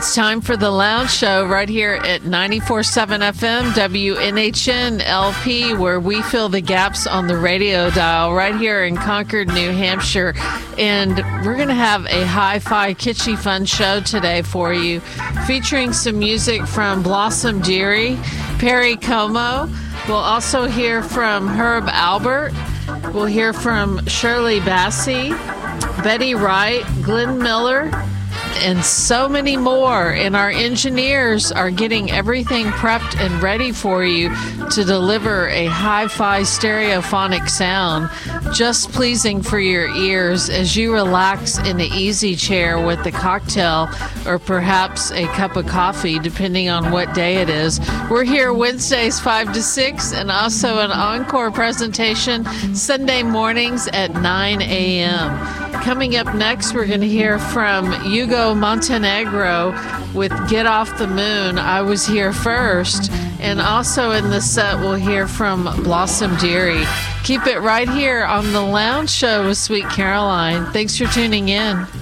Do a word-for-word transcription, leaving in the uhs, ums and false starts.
It's time for the Lounge Show right here at ninety-four point seven F M W N H N L P, where we fill the gaps on the radio dial right here in Concord, New Hampshire. And we're going to have a hi-fi, kitschy, fun show today for you, featuring some music from Blossom Dearie, Perry Como. We'll also hear from Herb Albert. We'll hear from Shirley Bassey, Betty Wright, Glenn Miller, and so many more. And our engineers are getting everything prepped and ready for you to deliver a hi-fi stereophonic sound, just pleasing for your ears as you relax in the easy chair with a cocktail or perhaps a cup of coffee, depending on what day it is. We're here Wednesdays five to six, and also an encore presentation Sunday mornings at nine a.m. Coming up next, we're going to hear from Hugo Montenegro with Get Off the Moon, I Was Here First. And also in the set, we'll hear from Blossom Dearie. Keep it right here on The Lounge Show with Sweet Caroline. Thanks for tuning in.